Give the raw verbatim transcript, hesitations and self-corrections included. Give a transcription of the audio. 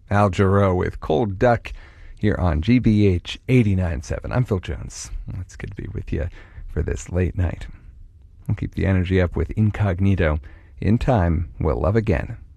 Al Jarreau with Cold Duck here on G B H eighty-nine point seven. I'm Phil Jones. It's good to be with you for this late night. We'll keep the energy up with Incognito. In time, we'll love again.